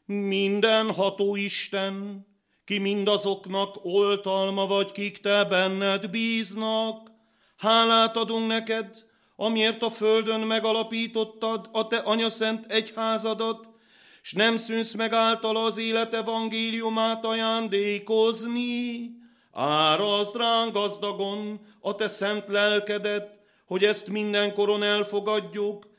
Mindenható Isten, ki mindazoknak oltalma vagy, kik te benned bíznak, hálát adunk neked, amiért a földön megalapítottad a te anyaszent egyházadat, s nem szűnsz meg általa az élet evangéliumát ajándékozni. Árazd ránk gazdagon a te szent lelkedet, hogy ezt mindenkoron elfogadjuk,